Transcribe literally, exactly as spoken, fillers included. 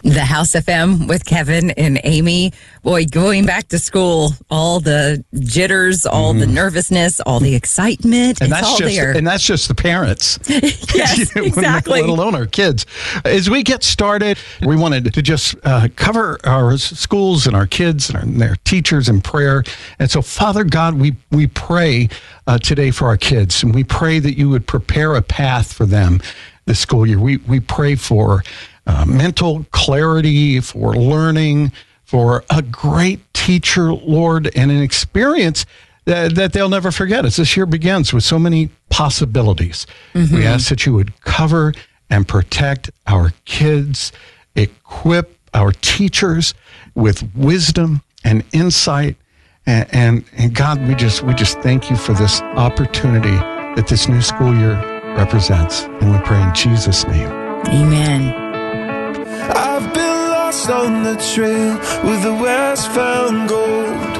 The House F M with Kevin and Amy. Boy, going back to school, all the jitters, all mm. the nervousness, all the excitement, and it's that's all just there. And that's just the parents. Yes, exactly. Let alone our kids. As we get started, we wanted to just uh, cover our schools and our kids and, our, and their teachers in prayer. And so, Father God, we, we pray uh, today for our kids, and we pray that you would prepare a path for them this school year. We, we pray for Uh, mental clarity, for learning, for a great teacher, Lord, and an experience that, that they'll never forget as this year begins with so many possibilities. Mm-hmm. We ask that you would cover and protect our kids, equip our teachers with wisdom and insight. And, and, and God, we just, we just thank you for this opportunity that this new school year represents. And we pray in Jesus' name. Amen. I've been lost on the trail with the west found gold.